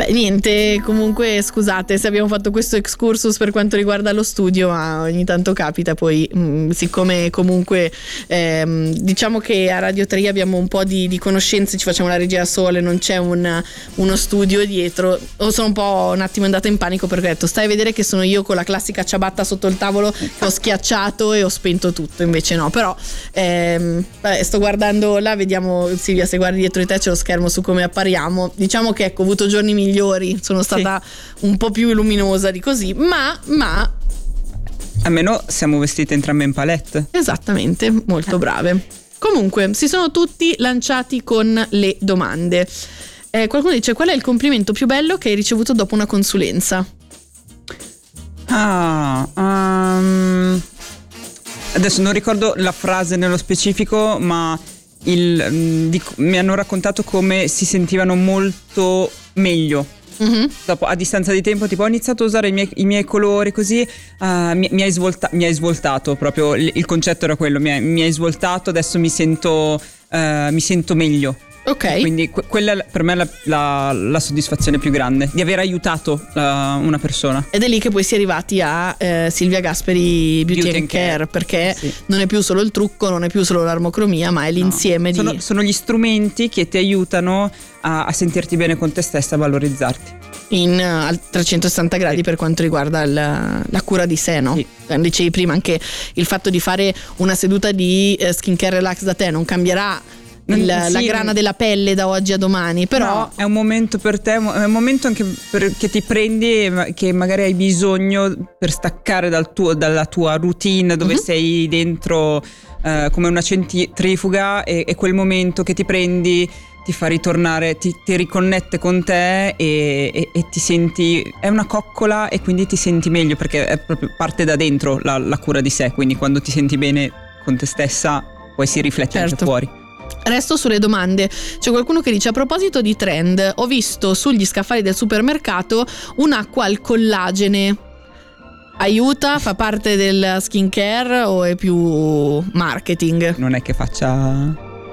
Niente, comunque scusate se abbiamo fatto questo excursus per quanto riguarda lo studio, ma ogni tanto capita. Poi siccome comunque diciamo che a Radio 3 abbiamo un po' di conoscenze, ci facciamo la regia da sole, non c'è uno studio dietro, sono un attimo andata in panico perché ho detto stai a vedere che sono io con la classica ciabatta sotto il tavolo che ho schiacciato e ho spento tutto, invece no. Però vabbè, sto guardando là, vediamo Silvia se guardi dietro di te c'è lo schermo su come appariamo. Diciamo che ecco, ho avuto giorni migliori, sono stata un po' più luminosa di così, ma almeno siamo vestite entrambe in palette. Esattamente, molto brave. Comunque si sono tutti lanciati con le domande. Qualcuno dice: qual è il complimento più bello che hai ricevuto dopo una consulenza? Adesso non ricordo la frase nello specifico, ma mi hanno raccontato come si sentivano molto meglio. Mm-hmm. Dopo, a distanza di tempo, tipo ho iniziato a usare i miei colori così, mi hai svoltato proprio, il concetto era quello, mi hai svoltato, adesso mi sento meglio. Ok. Quindi quella per me è la soddisfazione più grande, di aver aiutato una persona. Ed è lì che poi si è arrivati a Silvia Gasperi Beauty and Care, perché non è più solo il trucco, non è più solo l'armocromia, ma è l'insieme sono gli strumenti che ti aiutano a sentirti bene con te stessa, a valorizzarti a 360 gradi per quanto riguarda la cura di sé, no? Sì. Dicevi prima anche il fatto di fare una seduta di skincare relax da te non cambierà la grana della pelle da oggi a domani, però no, è un momento per te, è un momento anche che ti prendi, che magari hai bisogno per staccare dalla tua routine dove sei dentro come una centrifuga, e quel momento che ti prendi ti fa ritornare, ti riconnette con te e ti senti, è una coccola, e quindi ti senti meglio perché è proprio parte da dentro la cura di sé, quindi quando ti senti bene con te stessa poi si riflette anche fuori. Resto sulle domande. C'è qualcuno che dice: a proposito di trend, ho visto sugli scaffali del supermercato un'acqua al collagene. Aiuta? Fa parte del skincare o è più marketing? Non è che faccia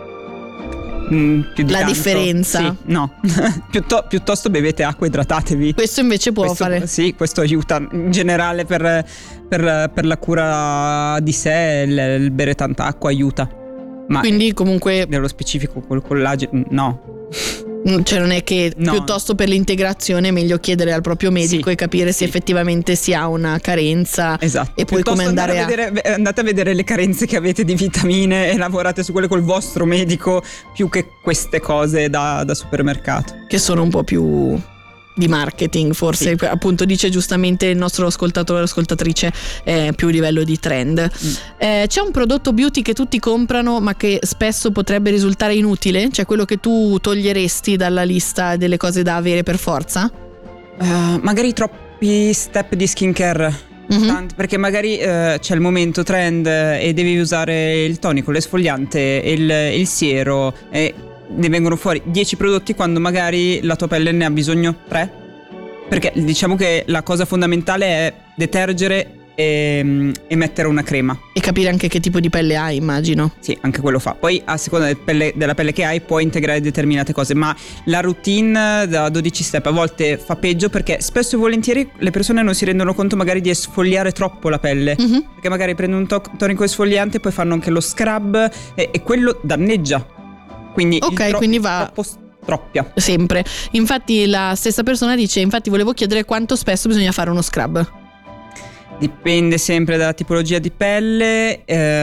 più di la tanto differenza? Sì, no. piuttosto bevete acqua, idratatevi. Questo invece può fare. Sì, questo aiuta in generale per la cura di sé. Il bere tanta acqua aiuta. Ma quindi comunque nello specifico col collagene no. Cioè non è che piuttosto per l'integrazione è meglio chiedere al proprio medico e capire se effettivamente si ha una carenza. Esatto. E poi come andare andate a vedere le carenze che avete di vitamine e lavorate su quelle col vostro medico, più che queste cose da supermercato, che sono un po' più di marketing forse. Appunto dice giustamente il nostro ascoltatore o ascoltatrice, più livello di trend. C'è un prodotto beauty che tutti comprano ma che spesso potrebbe risultare inutile? Cioè quello che tu toglieresti dalla lista delle cose da avere per forza? Magari troppi step di skincare. Perché magari c'è il momento trend e devi usare il tonico, l'esfoliante, il siero, e ne vengono fuori 10 prodotti quando magari la tua pelle ne ha bisogno 3. Perché diciamo che la cosa fondamentale è detergere e mettere una crema. E capire anche che tipo di pelle hai, immagino. Sì, anche quello fa. Poi a seconda della pelle che hai puoi integrare determinate cose, ma la routine da 12 step a volte fa peggio, perché spesso e volentieri le persone non si rendono conto magari di esfoliare troppo la pelle, perché magari prendono un tonico esfoliante, poi fanno anche lo scrub e quello danneggia. Quindi quindi va troppia sempre. Infatti la stessa persona dice: infatti volevo chiedere quanto spesso bisogna fare uno scrub. Dipende sempre dalla tipologia di pelle,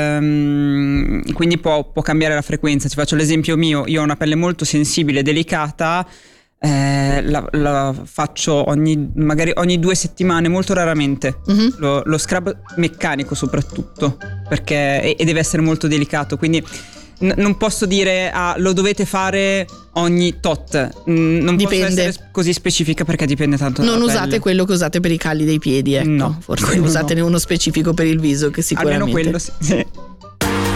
quindi può cambiare la frequenza. Ti faccio l'esempio mio: io ho una pelle molto sensibile e delicata, la faccio magari ogni 2 settimane, molto raramente, lo scrub meccanico soprattutto, perché deve essere molto delicato, quindi non posso dire lo dovete fare ogni tot. Non dipende. Posso essere così specifica, perché dipende tanto non dalla usate pelle. quello che usate per i calli dei piedi, ecco. No, forse usatene uno specifico per il viso, che sicuramente almeno quello sì.